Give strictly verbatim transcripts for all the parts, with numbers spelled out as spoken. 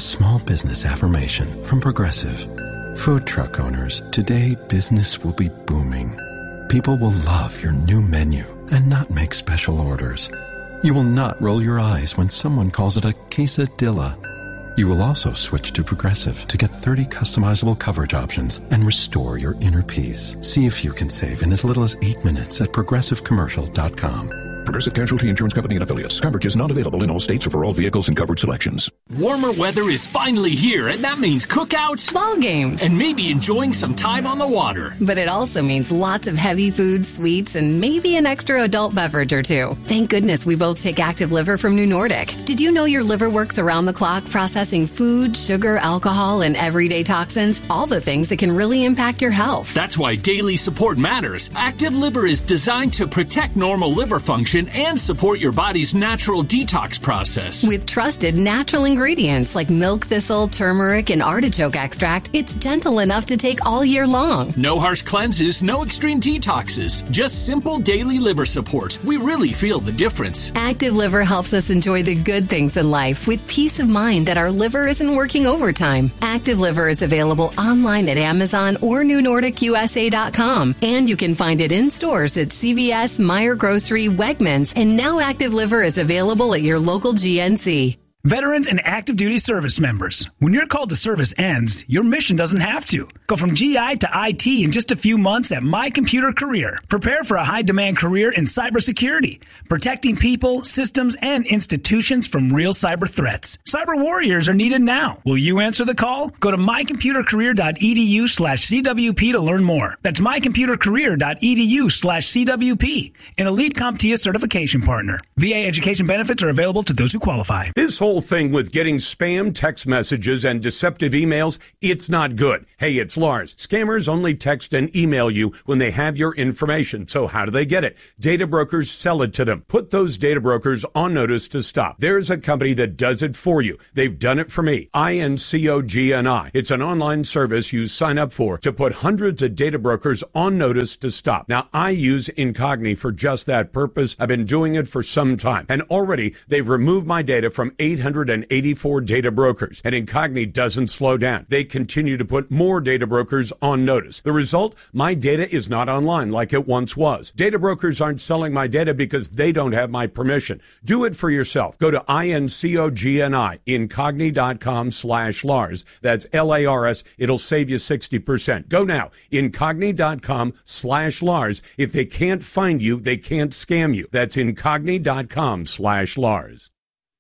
small business affirmation from Progressive. Food truck owners, today business will be booming. People will love your new menu and not make special orders. You will not roll your eyes when someone calls it a quesadilla. You will also switch to Progressive to get thirty customizable coverage options and restore your inner peace. See if you can save in as little as eight minutes at progressive commercial dot com. Progressive Casualty Insurance Company and Affiliates. Coverage is not available in all states or for all vehicles and coverage selections. Warmer weather is finally here, and that means cookouts, ball games, and maybe enjoying some time on the water. But it also means lots of heavy foods, sweets, and maybe an extra adult beverage or two. Thank goodness we both take Active Liver from New Nordic. Did you know your liver works around the clock processing food, sugar, alcohol, and everyday toxins? All the things that can really impact your health. That's why daily support matters. Active Liver is designed to protect normal liver function and support your body's natural detox process. With trusted natural ingredients like milk thistle, turmeric, and artichoke extract, it's gentle enough to take all year long. No harsh cleanses, no extreme detoxes, just simple daily liver support. We really feel the difference. Active Liver helps us enjoy the good things in life with peace of mind that our liver isn't working overtime. Active Liver is available online at Amazon or new nordic u s a dot com, and you can find it in stores at C V S, Meijer Grocery, Wegmans, and now Active Liver is available at your local G N C. Veterans and active duty service members, when your call to service ends, your mission doesn't have to. Go from G I to I T in just a few months at My Computer Career. Prepare for a high-demand career in cybersecurity, protecting people, systems, and institutions from real cyber threats. Cyber warriors are needed now. Will you answer the call? Go to my computer career dot e d u slash c w p to learn more. That's my computer career dot e d u slash c w p, an elite CompTIA certification partner. V A education benefits are available to those who qualify. This whole thing with getting spam text messages and deceptive emails, it's not good. Hey, it's Lars. Scammers only text and email you when they have your information. So how do they get it? Data brokers sell it to them. Put those data brokers on notice to stop. There's a company that does it for you. They've done it for me. I N C O G N I. It's an online service you sign up for to put hundreds of data brokers on notice to stop. Now, I use Incogni for just that purpose. I've been doing it for some time, and already they've removed my data from eight hundred eighty-four data brokers, and Incogni doesn't slow down. They continue to put more data brokers on notice. The result? My data is not online like it once was. Data brokers aren't selling my data because they don't have my permission. Do it for yourself. Go to I N C O G N I, incogni dot com slash Lars. That's L A R S. It'll save you sixty percent. Go now, incogni dot com slash Lars. If they can't find you, they can't scam you. That's incogni dot com slash Lars.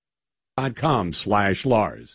Dot com slash Lars.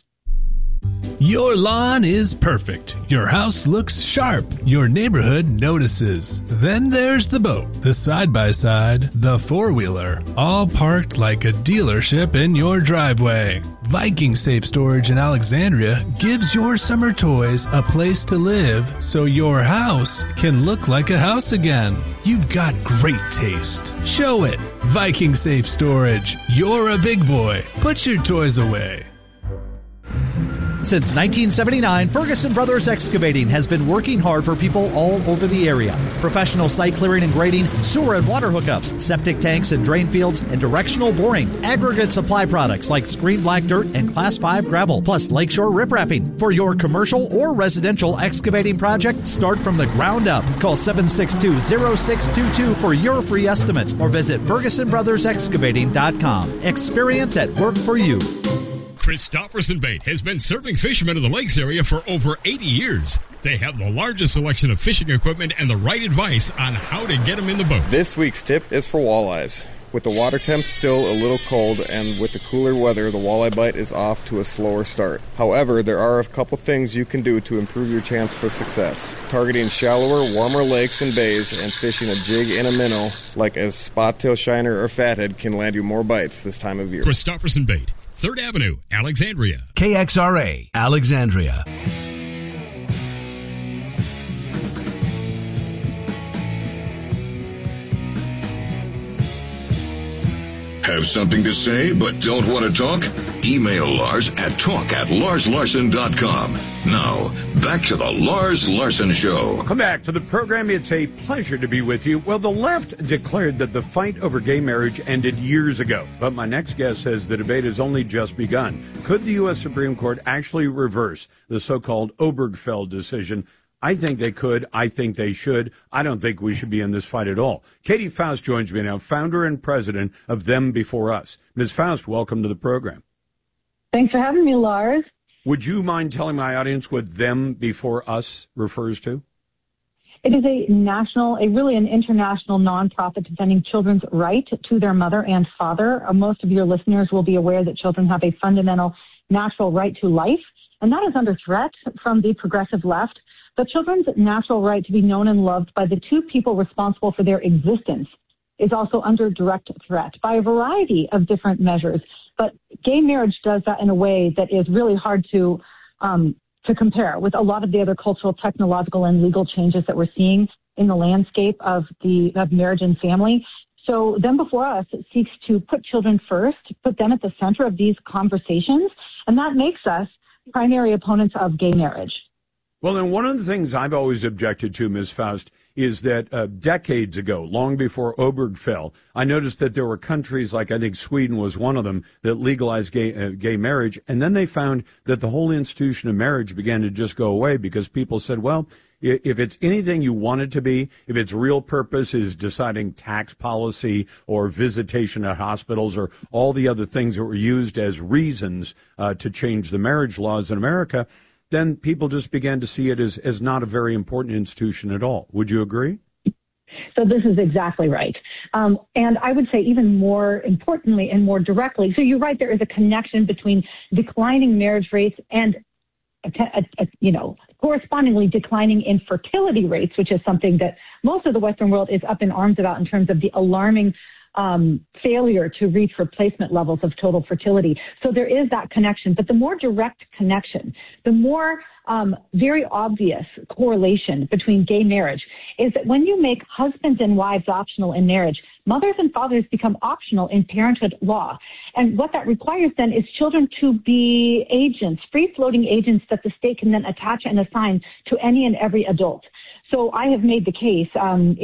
Your lawn is perfect. Your house looks sharp. Your neighborhood notices. Then there's the boat, the side-by-side, the four-wheeler, all parked like a dealership in your driveway. Viking Safe Storage in Alexandria gives your summer toys a place to live so your house can look like a house again. You've got great taste. Show it. Viking Safe Storage. You're a big boy. Put your toys away. Since nineteen seventy-nine, Ferguson Brothers Excavating has been working hard for people all over the area. Professional site clearing and grading, sewer and water hookups, septic tanks and drain fields, and directional boring. Aggregate supply products like screen black dirt and class five gravel, plus lakeshore riprapping. For your commercial or residential excavating project, start from the ground up. Call seven six two, zero six two two for your free estimates or visit ferguson brothers excavating dot com. Experience at work for you. Christofferson Bait has been serving fishermen in the lakes area for over eighty years. They have the largest selection of fishing equipment and the right advice on how to get them in the boat. This week's tip is for walleyes. With the water temp still a little cold and with the cooler weather, the walleye bite is off to a slower start. However, there are a couple things you can do to improve your chance for success. Targeting shallower, warmer lakes and bays and fishing a jig and a minnow like a spot-tail shiner or fathead can land you more bites this time of year. Christofferson Bait, third Avenue, Alexandria. K X R A, Alexandria. Have something to say but don't want to talk? Email Lars at talk at lars larson dot com. Now, back to the Lars Larson Show. Welcome back to the program. It's a pleasure to be with you. Well, the left declared that the fight over gay marriage ended years ago. But my next guest says the debate has only just begun. Could the U S Supreme Court actually reverse the so-called Obergefell decision? I think they could. I think they should. I don't think we should be in this fight at all. Katie Faust joins me now, founder and president of Them Before Us. Miz Faust, welcome to the program. Thanks for having me, Lars. Would you mind telling my audience what Them Before Us refers to? It is a national, a really an international nonprofit defending children's right to their mother and father. Uh, most of your listeners will be aware that children have a fundamental natural right to life, and that is under threat from the progressive left. The children's natural right to be known and loved by the two people responsible for their existence is also under direct threat by a variety of different measures. But gay marriage does that in a way that is really hard to um, to compare with a lot of the other cultural, technological, and legal changes that we're seeing in the landscape of the of marriage and family. So Them Before Us seeks to put children first, put them at the center of these conversations, and that makes us primary opponents of gay marriage. Well, and one of the things I've always objected to, Miz Faust, is that uh, decades ago, long before Obergefell, I noticed that there were countries like, I think Sweden was one of them, that legalized gay, uh, gay marriage. And then they found that the whole institution of marriage began to just go away because people said, well, if it's anything you want it to be, if its real purpose is deciding tax policy or visitation at hospitals or all the other things that were used as reasons uh, to change the marriage laws in America, then people just began to see it as, as not a very important institution at all. Would you agree? So this is exactly right. Um, and I would say even more importantly and more directly, so you're right, there is a connection between declining marriage rates and, a, a, a, you know, correspondingly declining infertility rates, which is something that most of the Western world is up in arms about in terms of the alarming Um, failure to reach replacement levels of total fertility. So there is that connection. But the more direct connection, the more um, very obvious correlation between gay marriage is that when you make husbands and wives optional in marriage, mothers and fathers become optional in parenthood law. And what that requires then is children to be agents, free-floating agents that the state can then attach and assign to any and every adult. So I have made the case um,